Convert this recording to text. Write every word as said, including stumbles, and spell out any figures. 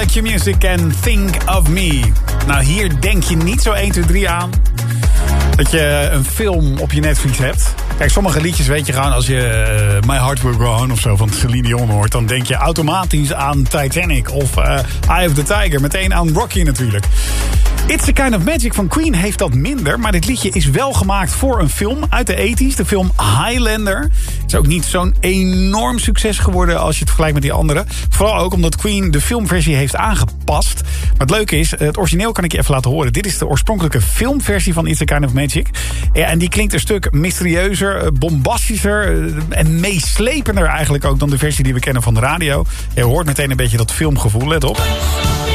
Q Music en Think of Me. Nou, hier denk je niet zo één, twee, drie aan dat je een film op je netvlies hebt. Kijk, sommige liedjes weet je gewoon, als je uh, My Heart Will Go On of zo van Celine Dion hoort, dan denk je automatisch aan Titanic of uh, Eye of the Tiger. Meteen aan Rocky natuurlijk. It's a Kind of Magic van Queen heeft dat minder, maar dit liedje is wel gemaakt voor een film uit de tachtig, de film Highlander. Het is ook niet zo'n enorm succes geworden als je het vergelijkt met die andere. Vooral ook omdat Queen de filmversie heeft aangepast. Maar het leuke is, het origineel kan ik je even laten horen. Dit is de oorspronkelijke filmversie van It's a Kind of Magic. Ja, en die klinkt een stuk mysterieuzer, bombastischer en meeslepender eigenlijk ook dan de versie die we kennen van de radio. Je hoort meteen een beetje dat filmgevoel, let op.